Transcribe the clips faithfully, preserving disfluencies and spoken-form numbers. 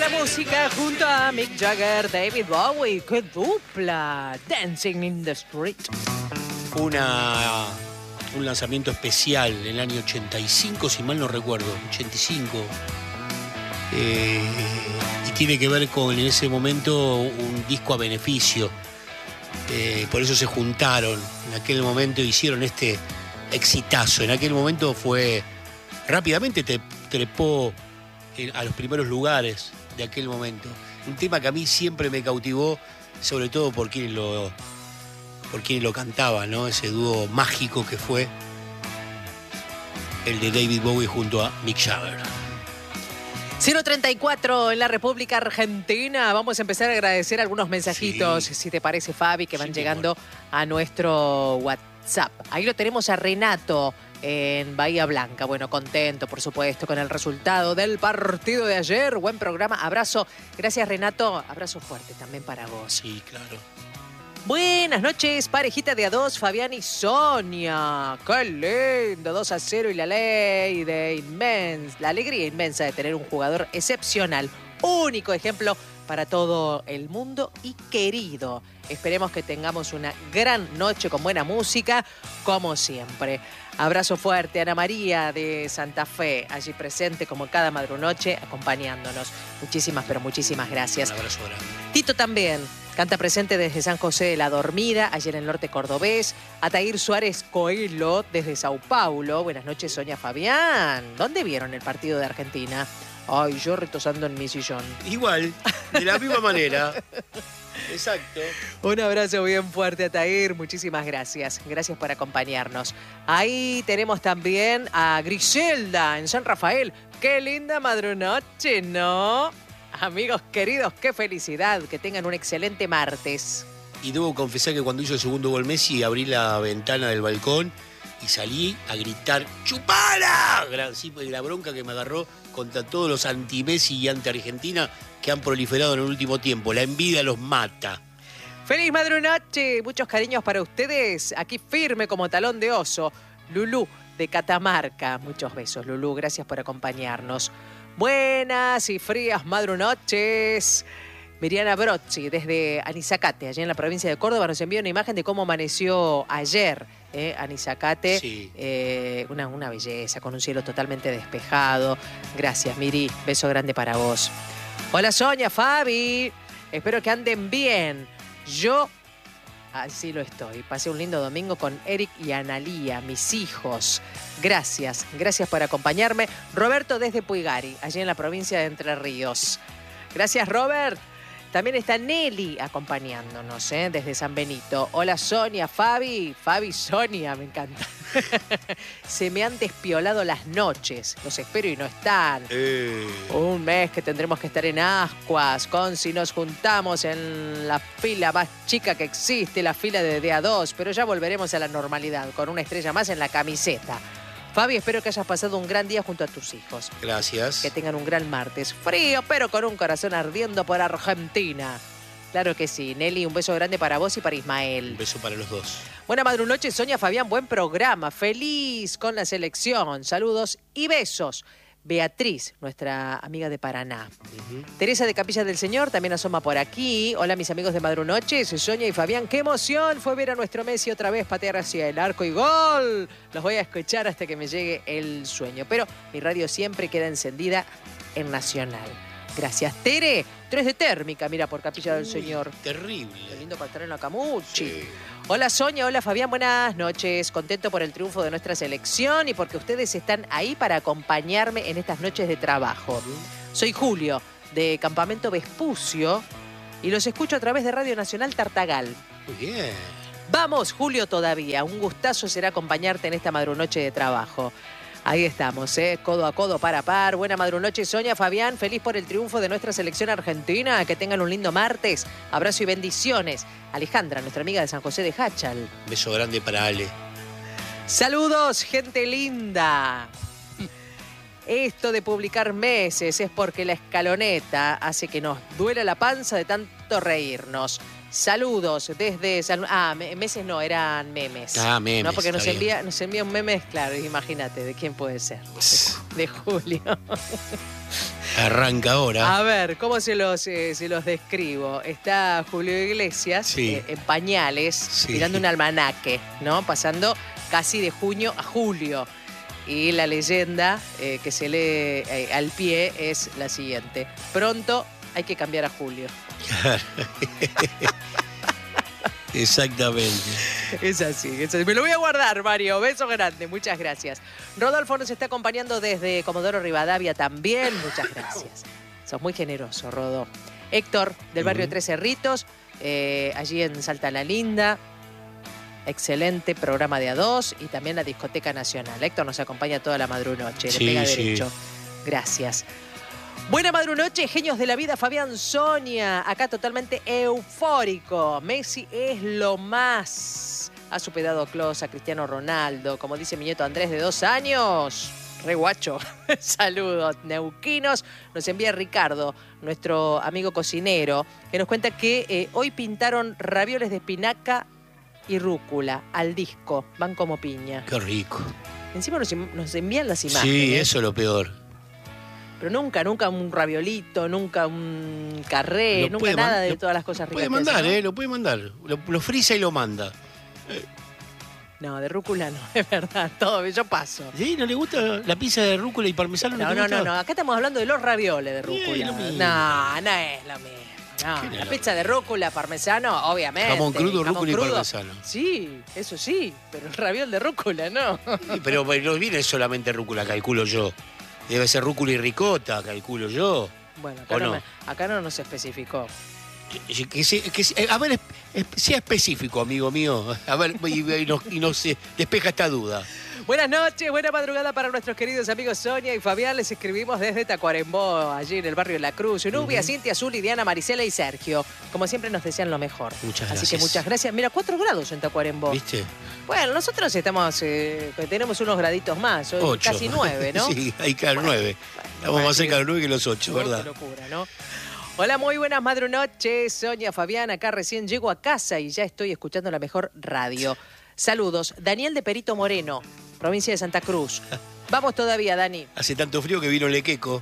buena música junto a Mick Jagger, David Bowie. ¡Qué dupla! Dancing in the Street. Una, un lanzamiento especial en el año ochenta y cinco, si mal no recuerdo, ochenta y cinco. Eh, y tiene que ver con, en ese momento, un disco a beneficio. Eh, por eso se juntaron. En aquel momento hicieron este exitazo. En aquel momento fue... Rápidamente te trepó a los primeros lugares de aquel momento. Un tema que a mí siempre me cautivó, sobre todo por quien lo, por quien lo cantaba, ¿no? Ese dúo mágico que fue el de David Bowie junto a Mick Jagger. cero treinta y cuatro en la República Argentina. Vamos a empezar a agradecer algunos mensajitos, sí. si te parece, Fabi, que van sí, llegando a nuestro WhatsApp. Ahí lo tenemos a Renato en Bahía Blanca. Bueno, contento, por supuesto, con el resultado del partido de ayer. Buen programa. Abrazo. Gracias, Renato. Abrazo fuerte también para vos. Sí, claro. Buenas noches, parejita de a dos, Fabián y Sonia. ¡Qué lindo! dos a cero y la ley de inmensa, la alegría inmensa de tener un jugador excepcional. Único ejemplo para todo el mundo y querido. Esperemos que tengamos una gran noche con buena música, como siempre. Abrazo fuerte, Ana María de Santa Fe, allí presente como cada madrunoche, acompañándonos. Muchísimas, pero muchísimas gracias. Un abrazo grande. Tito también canta presente desde San José de la Dormida, allí en el norte cordobés. Ataír Suárez Coelho desde Sao Paulo. Buenas noches, Sonia, Fabián. ¿Dónde vieron el partido de Argentina? Ay, yo retosando en mi sillón. Igual, de la misma manera. Exacto. Un abrazo bien fuerte, Ataír. Muchísimas gracias. Gracias por acompañarnos. Ahí tenemos también a Griselda en San Rafael. Qué linda madrunoche, ¿no? Amigos queridos, qué felicidad. Que tengan un excelente martes. Y debo confesar que cuando hizo el segundo gol Messi, abrí la ventana del balcón y salí a gritar ¡Chupala! Sí, la bronca que me agarró contra todos los anti-Messi y anti-Argentina que han proliferado en el último tiempo. La envidia los mata. ¡Feliz madrunoche! Muchos cariños para ustedes. Aquí firme como talón de oso. Lulú de Catamarca. Muchos besos, Lulú. Gracias por acompañarnos. Buenas y frías madrunoches. Miriana Brozzi, desde Anizacate, allá en la provincia de Córdoba, nos envía una imagen de cómo amaneció ayer, eh, Anizacate. Sí. Eh, una, una belleza, con un cielo totalmente despejado. Gracias, Miri. Beso grande para vos. Hola, Sonia, Fabi. Espero que anden bien. Yo, así lo estoy. Pasé un lindo domingo con Eric y Analía, mis hijos. Gracias, gracias por acompañarme. Roberto desde Puigari, allí en la provincia de Entre Ríos. Gracias, Robert. También está Nelly acompañándonos, ¿eh? Desde San Benito. Hola, Sonia, Fabi. Fabi, Sonia, me encanta. Se me han despiolado las noches. Los espero y no están. Eh. Un mes que tendremos que estar en Ascuas, con si nos juntamos en la fila más chica que existe, la fila de D A dos. Pero ya volveremos a la normalidad, con una estrella más en la camiseta. Fabi, espero que hayas pasado un gran día junto a tus hijos. Gracias. Que tengan un gran martes. Frío, pero con un corazón ardiendo por Argentina. Claro que sí. Nelly, un beso grande para vos y para Ismael. Un beso para los dos. Buena madrunoche, Sonia, Fabián. Buen programa. Feliz con la selección. Saludos y besos. Beatriz, nuestra amiga de Paraná. Uh-huh. Teresa de Capilla del Señor también asoma por aquí. Hola, mis amigos de Madrunoches, Sonia y Fabián. ¡Qué emoción fue ver a nuestro Messi otra vez patear hacia el arco y gol! Los voy a escuchar hasta que me llegue el sueño. Pero mi radio siempre queda encendida en Nacional. Gracias, Tere. Tres de térmica, mira, por Capilla del Uy, Señor. Terrible. Qué lindo para estar en la Camuchi. Sí. Hola, Sonia. Hola, Fabián. Buenas noches. Contento por el triunfo de nuestra selección y porque ustedes están ahí para acompañarme en estas noches de trabajo. Soy Julio, de Campamento Vespucio, y los escucho a través de Radio Nacional Tartagal. Muy bien. Vamos, Julio, todavía. Un gustazo será acompañarte en esta madrunoche de trabajo. Ahí estamos, ¿eh? Codo a codo, par a par. Buena madrunoche, Sonia, Fabián. Feliz por el triunfo de nuestra selección argentina. Que tengan un lindo martes. Abrazo y bendiciones. Alejandra, nuestra amiga de San José de Hachal. Beso grande para Ale. Saludos, gente linda. Esto de publicar meses es porque la escaloneta hace que nos duela la panza de tanto reírnos. Saludos desde... San... Ah, meses no, eran memes. Ah, memes. No, porque nos, envía, bien. nos envían memes, claro, imagínate, ¿de quién puede ser? De, de Julio. Arranca ahora. A ver, ¿cómo se los, eh, se los describo? Está Julio Iglesias Sí. eh, en pañales, Sí. tirando un almanaque, ¿no? Pasando casi de junio a julio. Y la leyenda eh, que se lee eh, al pie es la siguiente. Pronto hay que cambiar a Julio. Exactamente. Es así, es así. Me lo voy a guardar, Mario. Beso grande, muchas gracias. Rodolfo nos está acompañando desde Comodoro Rivadavia también. Muchas gracias. Sos muy generoso, Rodo. Héctor, del barrio Ujú. Tres Cerritos, eh, allí en Salta la Linda. Excelente programa de A dos y también la Discoteca Nacional. Héctor nos acompaña toda la madrunoche, Sí, le pega sí. derecho. Gracias. Buena madrunoche, genios de la vida, Fabián Sonia, acá totalmente eufórico. Messi es lo más. Ha superado a Klose, a Cristiano Ronaldo, como dice mi nieto Andrés de dos años. Re guacho. Saludos, neuquinos. Nos envía Ricardo, nuestro amigo cocinero, que nos cuenta que eh, hoy pintaron ravioles de espinaca y rúcula al disco. Van como piña. Qué rico. Encima nos, nos envían las imágenes. Sí, eso es lo peor. Pero nunca, nunca un raviolito, nunca un carré, Lo nunca puede nada man- de lo todas las cosas ricas. Puede que mandar, hace, ¿no? ¿eh? Lo puede mandar. Lo, lo frisa y lo manda. No, de rúcula no, es verdad. Todo, yo paso. ¿Sí? ¿No le gusta la pizza de rúcula y parmesano? No, te no, gusta? no, no. Acá estamos hablando de los ravioles de Sí, rúcula. lo mismo. No, no es lo mismo. No, ¿Qué no es la lo pizza de rúcula, parmesano, obviamente. Jamón crudo, Jamón rúcula y crudo. parmesano. Sí, eso sí, pero el raviol de rúcula no. Sí, pero no viene solamente rúcula, calculo yo. Debe ser rúcula y ricota, calculo yo. Bueno, acá ¿O no, no? me- acá no nos especificó. Que, que se- que se- a ver, es- es- sea específico, amigo mío. A ver, y, y nos, y nos eh, despeja esta duda. Buenas noches, buena madrugada para nuestros queridos amigos Sonia y Fabián. Les escribimos desde Tacuarembó, allí en el barrio de La Cruz. Nubia, Ujú. Cintia, Azul, Diana, Marisela y Sergio. Como siempre nos desean lo mejor. Muchas Así gracias. que muchas gracias. Mira, cuatro grados en Tacuarembó. ¿Viste? Bueno, nosotros estamos, eh, tenemos unos graditos más, hoy Ocho. casi nueve, ¿no? Sí, hay que nueve. Estamos más cerca de nueve que los ocho, Oh, ¿verdad? qué locura, ¿no? Hola, muy buenas madrunoches. Sonia, Fabián, acá recién llego a casa y ya estoy escuchando la mejor radio. Saludos. Daniel de Perito Moreno, provincia de Santa Cruz. Vamos todavía, Dani. Hace tanto frío que vino Lequeco.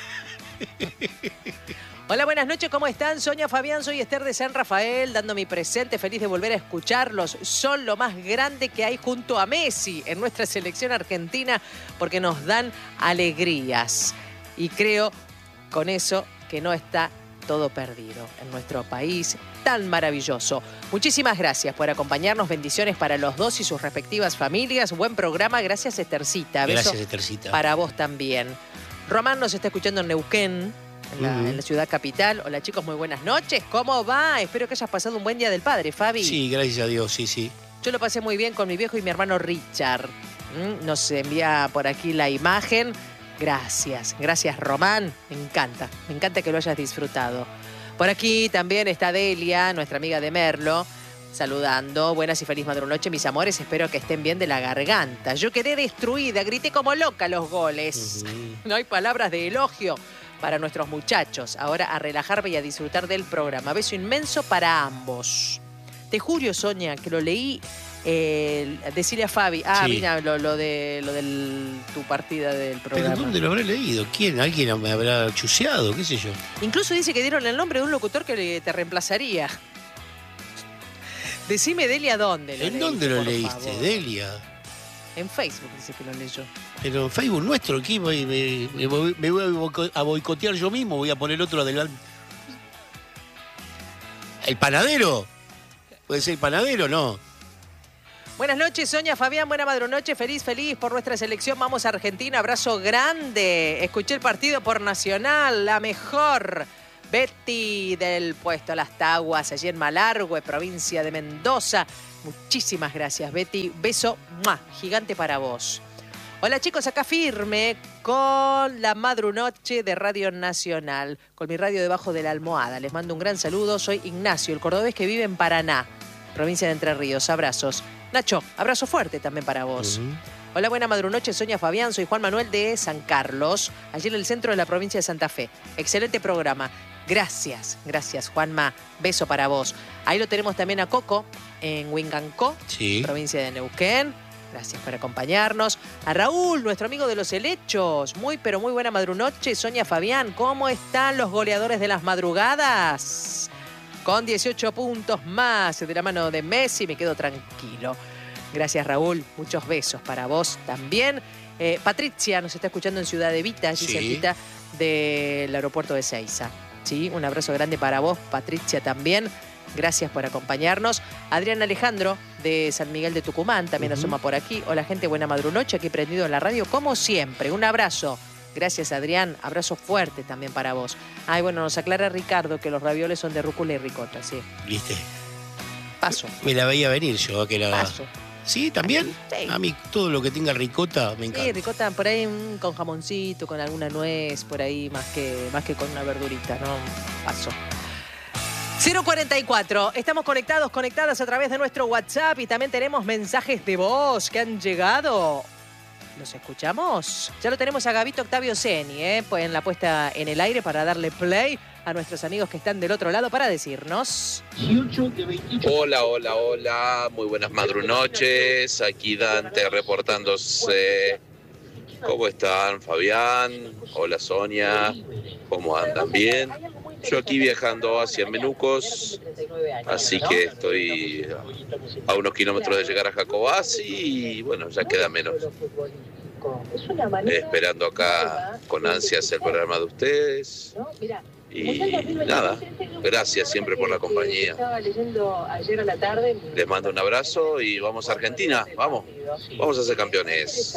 Hola, buenas noches, ¿cómo están? Sonia, Fabián, soy Esther de San Rafael, dando mi presente, feliz de volver a escucharlos. Son lo más grande que hay junto a Messi en nuestra selección argentina porque nos dan alegrías. Y creo con eso que no está todo perdido en nuestro país tan maravilloso. Muchísimas gracias por acompañarnos, bendiciones para los dos y sus respectivas familias. Buen programa, gracias Estercita. Beso Gracias, Estercita. para vos también. Román nos está escuchando en Neuquén, en la, Ujú. en la ciudad capital. Hola chicos, muy buenas noches. ¿Cómo va? Espero que hayas pasado un buen día del padre, Fabi. Sí, gracias a Dios, sí, sí. Yo lo pasé muy bien con mi viejo y mi hermano Richard. ¿Mm? Nos envía por aquí la imagen. Gracias, gracias Román. Me encanta, me encanta que lo hayas disfrutado. Por aquí también está Delia, nuestra amiga de Merlo, saludando. Buenas y feliz madrunoche, mis amores. Espero que estén bien de la garganta. Yo quedé destruida, grité como loca los goles. Ujú. No hay palabras de elogio para nuestros muchachos. Ahora a relajarme y a disfrutar del programa. Beso inmenso para ambos. Te juro, Sonia, que lo leí. Eh, decirle a Fabi, ah, Sí. mira, lo, lo de lo del tu partida del programa. ¿Pero dónde lo habré leído? ¿Quién? ¿Alguien me habrá chuseado? ¿Qué sé yo? Incluso dice que dieron el nombre de un locutor que le- te reemplazaría. Decime, Delia, ¿dónde lo ¿En leíste, dónde lo por leíste, favor? Delia? En Facebook dice que lo leyó. Pero en Facebook nuestro, aquí me, me- me voy, me voy a boico- a boicotear yo mismo, voy a poner otro adelante. ¿El panadero? ¿Puede ser el panadero? No. Buenas noches, Sonia, Fabián, buena madrunoche, feliz, feliz por nuestra selección. Vamos a Argentina, abrazo grande. Escuché el partido por Nacional, la mejor. Betty del puesto Las Taguas, allí en Malargüe, provincia de Mendoza. Muchísimas gracias, Betty. Beso ¡mua! Gigante para vos. Hola chicos, acá firme con la madrunoche de Radio Nacional, con mi radio debajo de la almohada. Les mando un gran saludo, soy Ignacio, el cordobés que vive en Paraná, provincia de Entre Ríos. Abrazos. Nacho, abrazo fuerte también para vos. Ujú. Hola, buena madrunoche, Sonia, Fabián. Soy Juan Manuel de San Carlos, allí en el centro de la provincia de Santa Fe. Excelente programa. Gracias, gracias, Juanma. Beso para vos. Ahí lo tenemos también a Coco, en Huingancó, Sí. provincia de Neuquén. Gracias por acompañarnos. A Raúl, nuestro amigo de los helechos. Muy, pero muy buena madrunoche. Sonia Fabián, ¿cómo están los goleadores de las madrugadas? Con dieciocho puntos más de la mano de Messi, me quedo tranquilo. Gracias, Raúl. Muchos besos para vos también. Eh, Patricia nos está escuchando en Ciudad Evita, allí Sí. cerquita del aeropuerto de Seiza. ¿Sí? Un abrazo grande para vos, Patricia, también. Gracias por acompañarnos. Adrián Alejandro, de San Miguel de Tucumán, también Uh-huh. asoma por aquí. Hola, gente, buena madrunoche, aquí prendido en la radio, como siempre. Un abrazo. Gracias, Adrián. Abrazo fuerte también para vos. Ay, bueno, nos aclara Ricardo que los ravioles son de rúcula y ricota, sí. ¿Viste? Paso, Me la veía venir yo, que la... paso. ¿Sí? ¿También? Sí. A mí todo lo que tenga ricota me encanta. Sí, ricota por ahí mm, con jamoncito, con alguna nuez, por ahí, más que, más que con una verdurita, ¿no? Paso. cero cuarenta y cuatro. Estamos conectados, conectadas a través de nuestro WhatsApp y también tenemos mensajes de voz que han llegado. ¿Los escuchamos? Ya lo tenemos a Gabito Octavio Seni, ¿eh? Pues en la puesta en el aire para darle play a nuestros amigos que están del otro lado para decirnos. Hola, hola, hola, muy buenas madrunoches, aquí Dante reportándose. ¿Cómo están, Fabián? Hola, Sonia, ¿cómo andan? ¿Bien? Yo aquí viajando hacia Menucos, así que estoy a unos kilómetros de llegar a Jacobasi y bueno, ya queda menos. Esperando acá con ansias el programa de ustedes. Y nada, gracias siempre por la compañía. Les mando un abrazo y vamos a Argentina, vamos, vamos a ser campeones.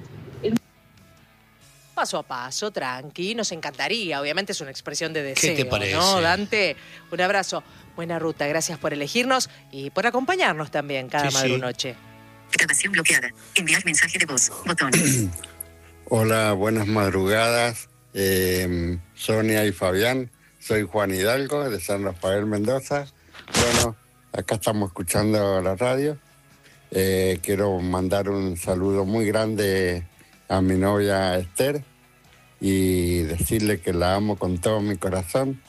Paso a paso, tranqui, nos encantaría. Obviamente es una expresión de deseo, ¿Qué te parece? ¿no, Dante? Un abrazo. Buena ruta, gracias por elegirnos y por acompañarnos también cada Sí, sí. madrunoche. Grabación bloqueada. Enviar mensaje de voz. Botón. Hola, buenas madrugadas, eh, Sonia y Fabián. Soy Juan Hidalgo de San Rafael, Mendoza. Bueno, acá estamos escuchando la radio. Eh, quiero mandar un saludo muy grande a mi novia Esther y decirle que la amo con todo mi corazón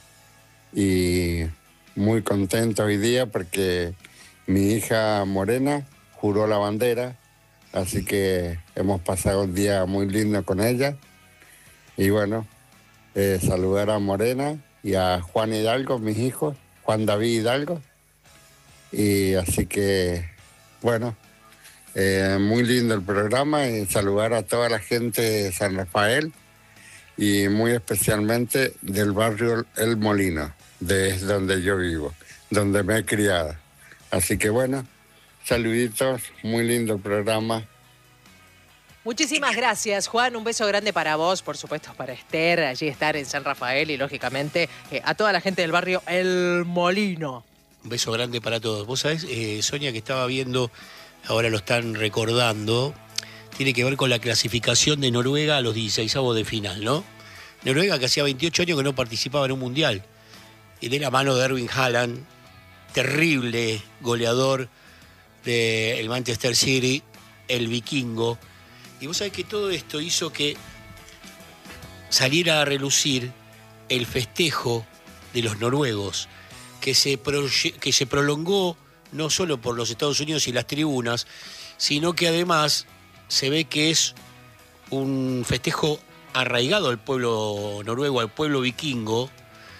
y muy contento hoy día porque mi hija Morena juró la bandera, así que hemos pasado un día muy lindo con ella. Y bueno, eh, saludar a Morena y a Juan Hidalgo, mis hijos, Juan David Hidalgo. Y así que, bueno, eh, muy lindo el programa y saludar a toda la gente de San Rafael y muy especialmente del barrio El Molino, de donde yo vivo, donde me he criado. Así que bueno, saluditos, muy lindo el programa. Muchísimas gracias, Juan. Un beso grande para vos, por supuesto, para Esther, allí estar en San Rafael y, lógicamente, eh, a toda la gente del barrio El Molino. Un beso grande para todos. Vos sabés, eh, Sonia, que estaba viendo, ahora lo están recordando, tiene que ver con la clasificación de Noruega a los dieciseisavos de final, ¿no? Noruega que hacía veintiocho años que no participaba en un mundial. Y de la mano de Erling Haaland, terrible goleador del Manchester City, el vikingo. Y vos sabés que todo esto hizo que saliera a relucir el festejo de los noruegos, que se, proye- que se prolongó no solo por los Estados Unidos y las tribunas, sino que además se ve que es un festejo arraigado al pueblo noruego, al pueblo vikingo,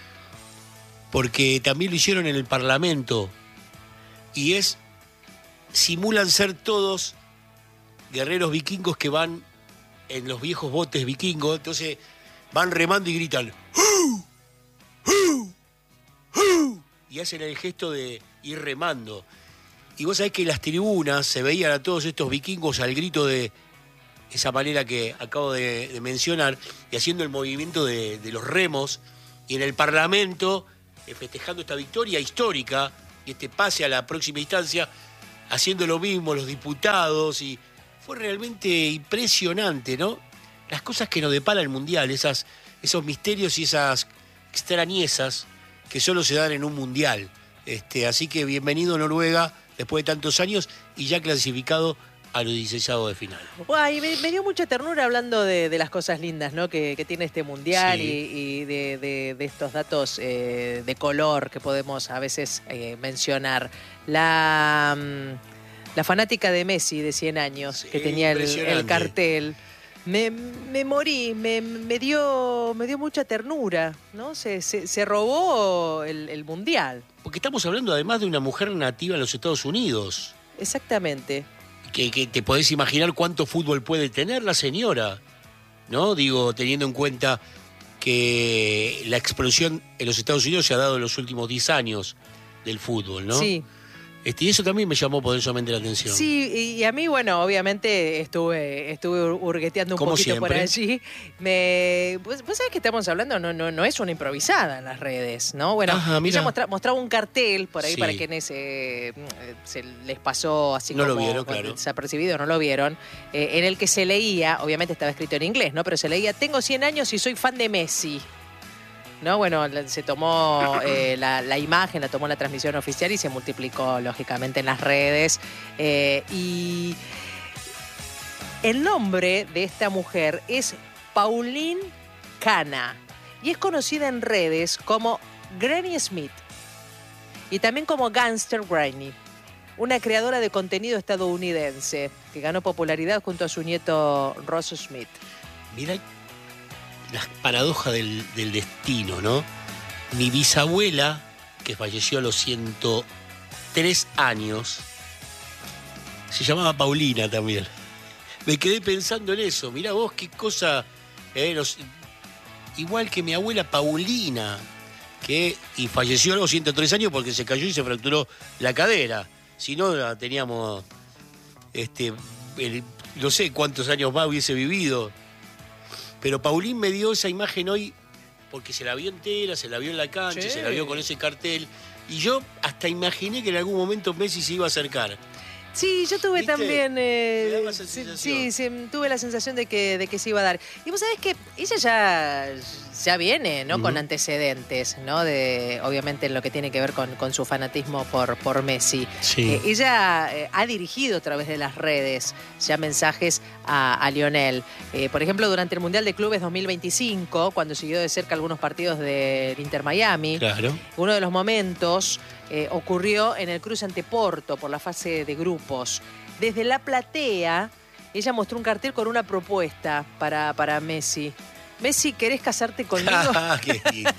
porque también lo hicieron en el Parlamento, y es, simulan ser todos guerreros vikingos que van en los viejos botes vikingos, entonces van remando y gritan ¡Hu! ¡Hu! ¡Hu! Y hacen el gesto de ir remando. Y vos sabés que en las tribunas se veían a todos estos vikingos al grito de esa manera que acabo de, de mencionar, y haciendo el movimiento de, de los remos, y en el Parlamento eh, festejando esta victoria histórica y este pase a la próxima instancia, haciendo lo mismo los diputados, y fue realmente impresionante, ¿no? Las cosas que nos depara el Mundial, esas, esos misterios y esas extrañezas que solo se dan en un Mundial. Este, así que bienvenido Noruega, después de tantos años, y ya clasificado a los dieciseisavos de final. Ay, me, me dio mucha ternura hablando de, de las cosas lindas, ¿no? que, que tiene este mundial, Sí. y, y de, de- de estos datos eh, de color que podemos a veces eh, mencionar. La, mm, La fanática de Messi de cien años, Sí, que tenía el, impresionante. el cartel. Me, me morí, me, me, dio, me dio mucha ternura, ¿no? Se, se, se robó el, el Mundial. Porque estamos hablando además de una mujer nativa en los Estados Unidos. Exactamente. Que, que te podés imaginar cuánto fútbol puede tener la señora, ¿no? Digo, teniendo en cuenta que la explosión en los Estados Unidos se ha dado en los últimos diez años del fútbol, ¿no? Sí. Este, y eso también me llamó poderosamente la atención. Sí, y, y a mí, bueno, obviamente estuve, estuve hurgueteando un Como poquito siempre. por allí. Me, pues, ¿vos sabés que estamos hablando? No, no, no es una improvisada en las redes, ¿no? Bueno, Ajá, mira. ella mostra- mostraba un cartel por ahí Sí. para quienes eh, se les pasó así No lo como vieron, bueno, claro. desapercibido, no lo vieron, eh, en el que se leía, obviamente estaba escrito en inglés, ¿no? Pero se leía, tengo cien años y soy fan de Messi. ¿No? Bueno, la- se tomó eh, la, la imagen, la tomó la transmisión oficial y se multiplicó, lógicamente, en las redes. Eh, y el nombre de esta mujer es Pauline Cana y es conocida en redes como Granny Smith y también como Gangster Granny, una creadora de contenido estadounidense que ganó popularidad junto a su nieto Ross Smith. Mirá la paradoja del, del destino, ¿no? Mi bisabuela, que falleció a los ciento tres años, se llamaba Paulina también. Me quedé pensando en eso. Mirá vos qué cosa... eh, los- igual que mi abuela Paulina, que y falleció a los ciento tres años porque se cayó y se fracturó la cadera. Si no, la teníamos... Este, el- no sé cuántos años más hubiese vivido. Pero Paulín me dio esa imagen hoy porque se la vio entera, se la vio en la cancha, Sí. se la vio con ese cartel. Y yo hasta imaginé que en algún momento Messi se iba a acercar. Sí, yo tuve ¿Viste? también... eh, Me daba esa sí, sensación. sí, sí, tuve la sensación de que, de que se iba a dar. Y vos sabés que ella ya, ya viene, ¿no? Ujú. Con antecedentes, ¿no? De, obviamente en lo que tiene que ver con, con su fanatismo por, por Messi. Sí. Eh, ella eh, ha dirigido a través de las redes ya mensajes a, a Lionel. Eh, por ejemplo, durante el Mundial de Clubes dos mil veinticinco, cuando siguió de cerca algunos partidos del Inter Miami, Claro. uno de los momentos eh, ocurrió en el cruce ante Porto por la fase de grupos. Desde la platea, ella mostró un cartel con una propuesta para, para Messi. Messi, ¿querés casarte conmigo? Qué lindo.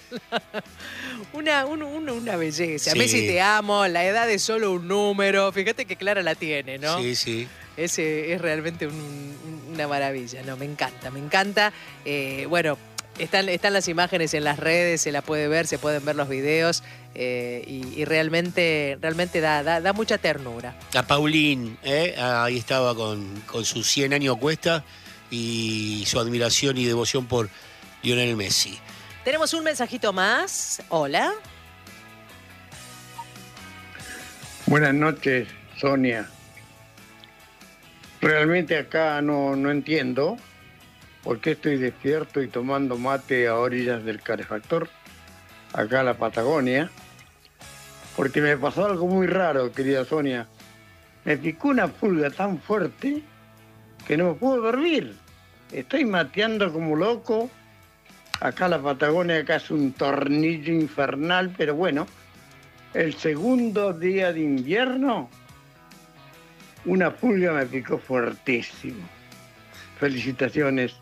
Una, un- un- una belleza. Sí. Messi, te amo, la edad es solo un número. Fíjate que Clara la tiene, ¿no? Sí, sí. Ese es realmente un- un- una maravilla, ¿no? Me encanta, me encanta. Eh, bueno, están, están las imágenes en las redes, se la puede ver, se pueden ver los videos eh, y, y realmente, realmente da, da, da mucha ternura. A Paulín, ¿eh? Ahí estaba con, con sus cien años a cuesta y su admiración y devoción por Lionel Messi. Tenemos un mensajito más. Hola. Buenas noches, Sonia. Realmente acá no, no entiendo por qué estoy despierto y tomando mate a orillas del calefactor, acá en la Patagonia, porque me pasó algo muy raro, querida Sonia. Me picó una pulga tan fuerte que no me puedo dormir. Estoy mateando como loco. Acá la Patagonia acá es un tornillo infernal, pero bueno, el segundo día de invierno, una pulga me picó fuertísimo. Felicitaciones.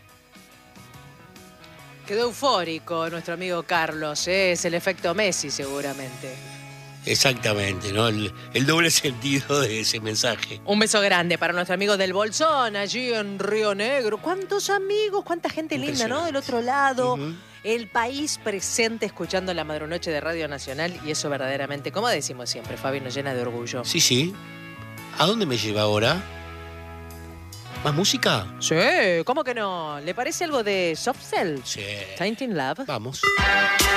Quedó eufórico nuestro amigo Carlos, ¿eh? Es el efecto Messi seguramente. Exactamente, ¿no? El, el doble sentido de ese mensaje. Un beso grande para nuestro amigo del Bolsón, allí en Río Negro. ¿Cuántos amigos? ¿Cuánta gente linda, no? Del otro lado. Ujú. El país presente escuchando la Madrunoche de Radio Nacional y eso verdaderamente, como decimos siempre, Fabi, nos llena de orgullo. Sí, sí. ¿A dónde me lleva ahora? ¿Más música? Sí, ¿cómo que no? ¿Le parece algo de Soft Cell? Sí. Tainting Love. Vamos.